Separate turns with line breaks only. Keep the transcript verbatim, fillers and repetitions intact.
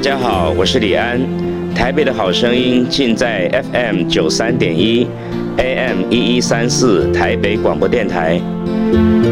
家好，我是李安。台北的好声音尽在 F M 九三点一 A M 一一三四台北广播电台。